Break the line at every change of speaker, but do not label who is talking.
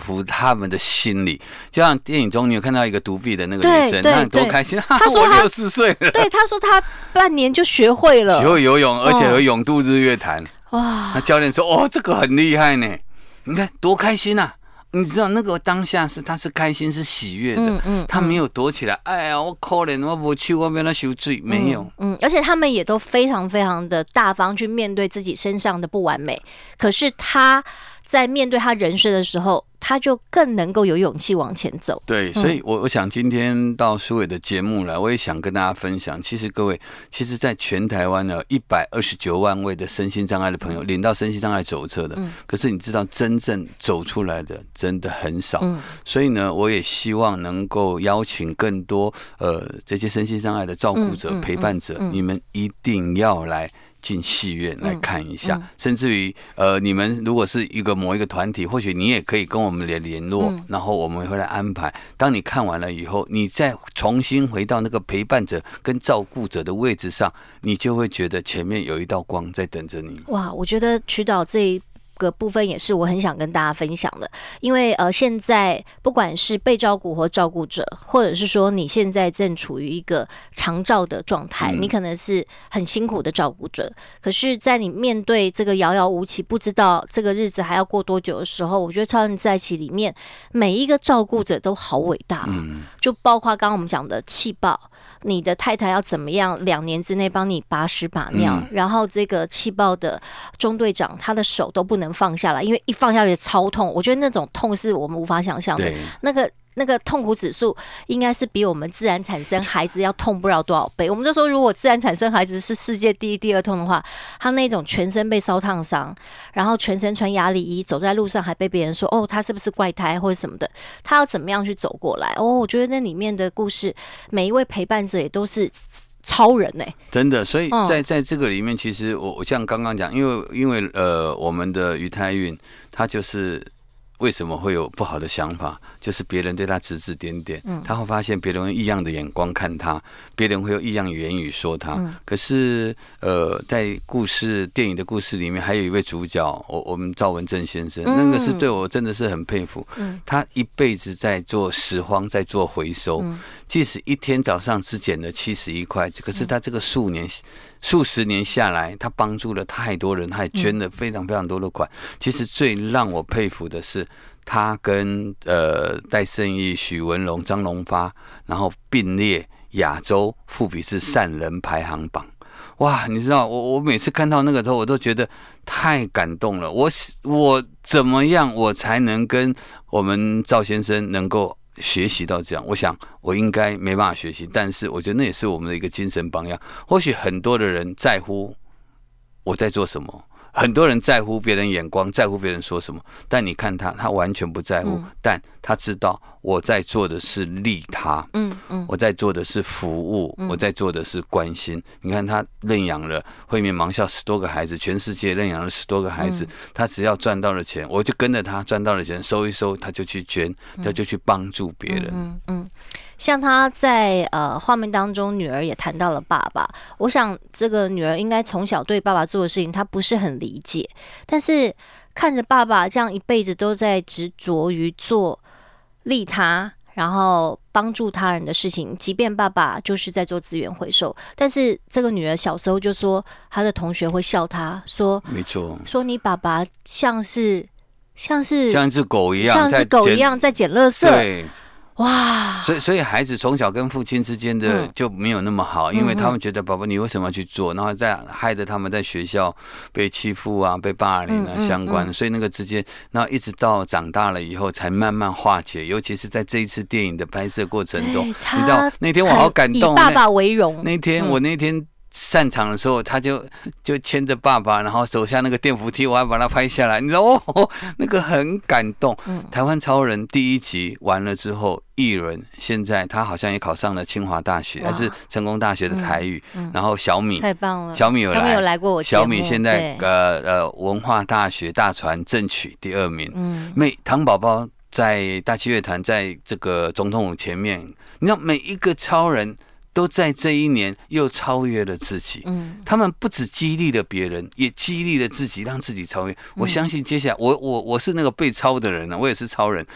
服他们的心理。就像电影中你有看到一个独臂的那个女生，她多开心，
她说
我60岁了，
对，她说她半年就学会了，
学会游泳，而且会泳渡日月潭。
哇！
那教练说：“哦，这个很厉害呢，你看多开心啊！”你知道那个当下他是开心是喜悦的，他没有躲起来，哎呀，我可怜，我不去，我被他受罪，没有，
而且他们也都非常非常的大方去面对自己身上的不完美，可是他在面对他人生的时候，他就更能够有勇气往前走。
对，所以我想今天到苏伟的节目来，我也想跟大家分享。其实各位，在全台湾呢，129万位的身心障碍的朋友领到身心障碍手册的，可是你知道真正走出来的真的很少。所以呢，我也希望能够邀请更多这些身心障碍的照顾者、陪伴者，你们一定要来进戏院来看一下，甚至于你们如果是某一个团体，或许你也可以跟我们联络，然后我们会来安排。当你看完了以后，你再重新回到那个陪伴者跟照顾者的位置上，你就会觉得前面有一道光在等着你。
哇，我觉得曲导这一个部分也是我很想跟大家分享的，因为现在不管是被照顾或照顾者，或者是说你现在正处于一个长照的状态，你可能是很辛苦的照顾者，可是在你面对这个遥遥无期，不知道这个日子还要过多久的时候，我觉得超人在一起里面每一个照顾者都好伟大，就包括刚刚我们讲的气爆。你的太太要怎么样2年之内帮你把屎把尿，然后这个气爆的中队长他的手都不能放下来，因为一放下去超痛，我觉得那种痛是我们无法想象的，那个痛苦指数应该是比我们自然产生孩子要痛不了多少倍。我们就说，如果自然产生孩子是世界第一、第二痛的话，他那种全身被烧烫伤，然后全身穿压力衣，走在路上还被别人说哦，他是不是怪胎或者什么的，他要怎么样去走过来？我觉得那里面的故事，每一位陪伴者也都是超人欸，
真的。所以在这个里面，其实我像刚刚讲，因为我们的于太运，他就是为什么会有不好的想法，就是别人对他指指点点，他会发现别人用异样的眼光看他，别人会用异样的言语说他。可是在电影的故事里面，还有一位主角，我们赵文正先生，那个是对我真的是很佩服。他一辈子在做拾荒，在做回收，即使一天早上只捡了71块，可是他这个数十年下来，他帮助了太多人，他也捐了非常非常多的款。其实最让我佩服的是，他跟戴胜益、许文龙、张荣发，然后并列亚洲富比士善人排行榜。哇，你知道我每次看到那个时候，我都觉得太感动了。我怎么样，我才能跟我们赵先生能够学习到这样？我想我应该没办法学习，但是我觉得那也是我们的一个精神榜样。或许很多的人在乎我在做什么，很多人在乎别人眼光，在乎别人说什么，但你看他完全不在乎，但他知道我在做的是利他，我在做的是服务，我在做的是关心。你看他认养了惠民盲校10多个孩子，全世界认养了10多个孩子，他只要赚到了钱，我就跟着他赚到了钱收一收，他就去捐，他就去帮助别人。
像他在画面当中，女儿也谈到了爸爸。我想这个女儿应该从小对爸爸做的事情，她不是很理解，但是看着爸爸这样一辈子都在执着于做利他，然后帮助他人的事情，即便爸爸就是在做资源回收，但是这个女儿小时候就说，她的同学会笑她说，
没错，
说你爸爸像一
只狗一样，
在捡垃圾。对。哇！
所以孩子从小跟父亲之间的就没有那么好，因为他们觉得爸爸你为什么要去做，然后再害得他们在学校被欺负啊、被霸凌啊相关，所以那个之间，然后一直到长大了以后才慢慢化解。尤其是在这一次电影的拍摄过程中，你知道那天我好感动，
以爸爸为荣。
那天散场的时候，他就牵着爸爸，然后手下那个电扶梯，我还把他拍下来。你知道那个很感动。台湾超人第1集完了之后，艺人现在他好像也考上了清华大学，还是成功大学的台语。然后小米
太棒了，
小米有
来过我节目。
小米现在文化大学大传正取第2名。唐宝宝在大气乐团，在这个总统府前面，你知道每一个超人都在这一年又超越了自己。他们不只激励了别人，也激励了自己，让自己超越。我相信接下来我是那个被超的人，我也是超人。